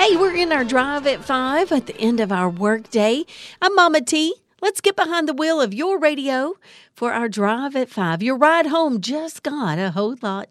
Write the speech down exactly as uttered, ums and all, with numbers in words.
Hey, we're in our drive at five at the end of our workday. I'm Mama T. Let's get behind the wheel of your radio for our drive at five. Your ride home just got a whole lot